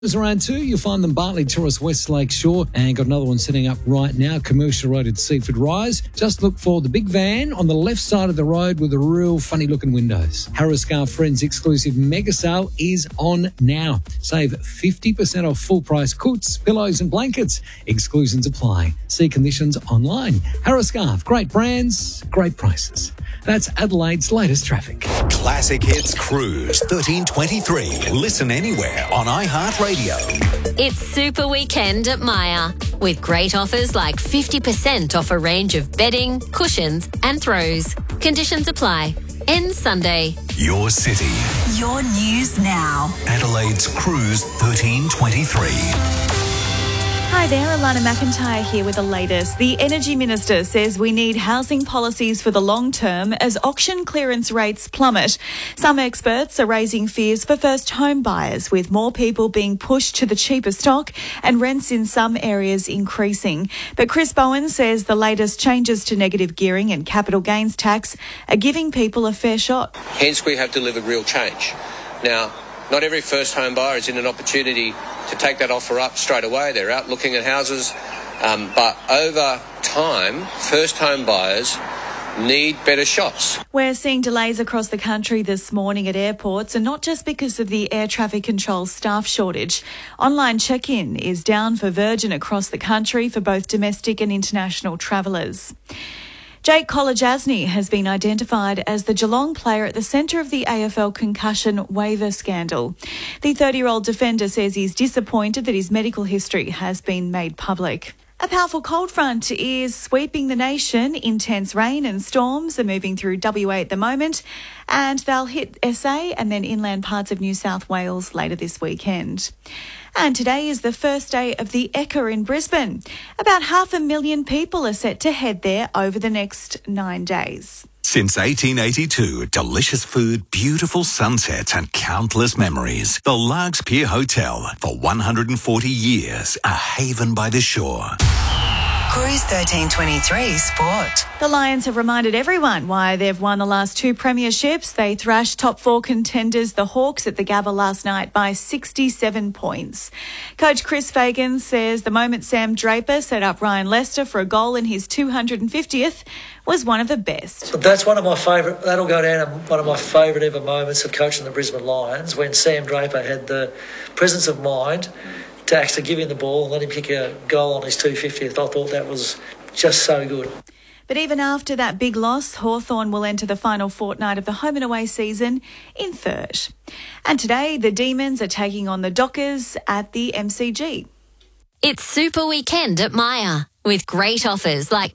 There's around 2. You'll find them Bartley, Taurus, West Lake Shore, and got another one setting up right now, Commercial Road at Seaford Rise. Just look for the big van on the left side of the road with the real funny looking windows. Harriscar Friends exclusive mega sale is on now. Save 50% off full price coats, pillows and blankets. Exclusions apply. See conditions online. Harriscar, great brands, great prices. That's Adelaide's latest traffic. Classic Hits Cruise 1323. Listen anywhere on iHeartRadio. It's Super Weekend at Myer, with great offers like 50% off a range of bedding, cushions and throws. Conditions apply. Ends Sunday. Your city. Your news now. Adelaide's Cruise 1323. Hi there, Alana McIntyre here with the latest. The Energy Minister says we need housing policies for the long term as auction clearance rates plummet. Some experts are raising fears for first home buyers, with more people being pushed to the cheaper stock and rents in some areas increasing. But Chris Bowen says the latest changes to negative gearing and capital gains tax are giving people a fair shot. Hence, we have delivered real change. Now, not every first home buyer is in an opportunity to take that offer up straight away. They're out looking at houses. But over time, first home buyers need better shots. We're seeing delays across the country this morning at airports, and not just because of the air traffic control staff shortage. Online check-in is down for Virgin across the country for both domestic and international travellers. Jake Kolodjasny has been identified as the Geelong player at the centre of the AFL concussion waiver scandal. The 30-year-old defender says he's disappointed that his medical history has been made public. A powerful cold front is sweeping the nation. Intense rain and storms are moving through WA at the moment, and they'll hit SA and then inland parts of New South Wales later this weekend. And today is the first day of the Ekka in Brisbane. About 500,000 people are set to head there over the next 9 days. Since 1882, delicious food, beautiful sunsets and countless memories. The Largs Pier Hotel, for 140 years, a haven by the shore. Cruise 1323 Sport. The Lions have reminded everyone why they've won the last 2 premierships. They thrashed top 4 contenders, the Hawks, at the Gabba last night by 67 points. Coach Chris Fagan says the moment Sam Draper set up Ryan Lester for a goal in his 250th was one of the best. That's one of my favourite, that'll go down as one of my favourite ever moments of coaching the Brisbane Lions, when Sam Draper had the presence of mind to actually give him the ball and let him kick a goal on his 250th. I thought that was just so good. But even after that big loss, Hawthorn will enter the final fortnight of the home and away season in third. And today, the Demons are taking on the Dockers at the MCG. It's Super Weekend at Myer, with great offers like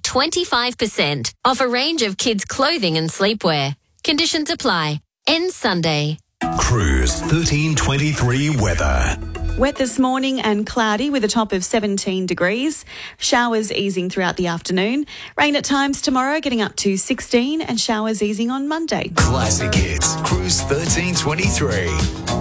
25% off a range of kids' clothing and sleepwear. Conditions apply. Ends Sunday. Cruise 1323 weather. Wet this morning and cloudy with a top of 17 degrees. Showers easing throughout the afternoon. Rain at times tomorrow, getting up to 16, and showers easing on Monday. Classic Hits Cruise 1323.